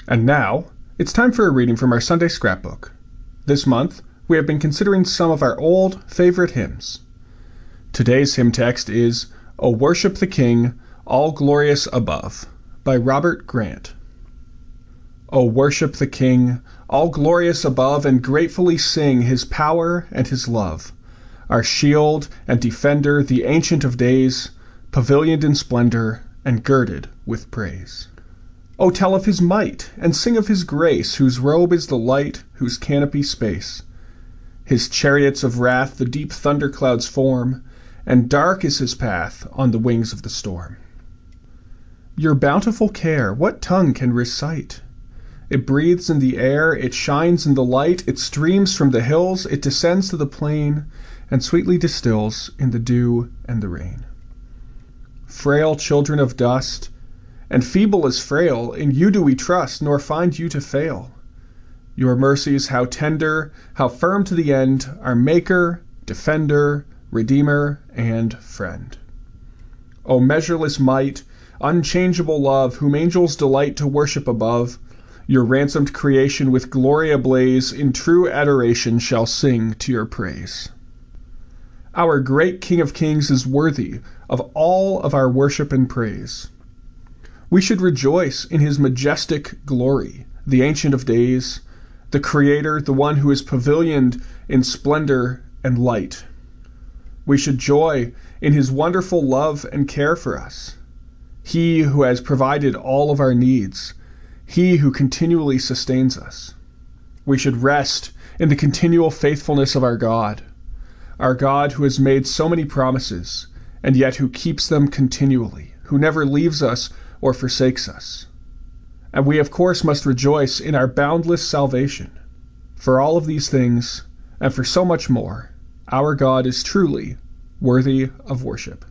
And now, it's time for a reading from our Sunday scrapbook. This month, we have been considering some of our old favorite hymns. Today's hymn text is O Worship the King, All Glorious Above, by Robert Grant. O worship the King, all glorious above, and gratefully sing his power and his love. Our shield and defender, the Ancient of Days, pavilioned in splendor and girded with praise. O tell of his might, and sing of his grace, whose robe is the light, whose canopy space. His chariots of wrath the deep thunderclouds form, and dark is his path on the wings of the storm. Your bountiful care what tongue can recite? It breathes in the air, it shines in the light, it streams from the hills, it descends to the plain, and sweetly distills in the dew and the rain. Frail children of dust, and feeble as frail, in you do we trust, nor find you to fail. Your mercies how tender, how firm to the end, our Maker, Defender, Redeemer, and Friend. O measureless might, unchangeable love, whom angels delight to worship above, your ransomed creation with glory ablaze, in true adoration shall sing to your praise. Our great King of Kings is worthy of all of our worship and praise. We should rejoice in his majestic glory, the Ancient of Days, the Creator, the one who is pavilioned in splendor and light. We should joy in his wonderful love and care for us. He who has provided all of our needs, he who continually sustains us. We should rest in the continual faithfulness of our God who has made so many promises, and yet who keeps them continually, who never leaves us or forsakes us. And we of course must rejoice in our boundless salvation. For all of these things, and for so much more, our God is truly worthy of worship.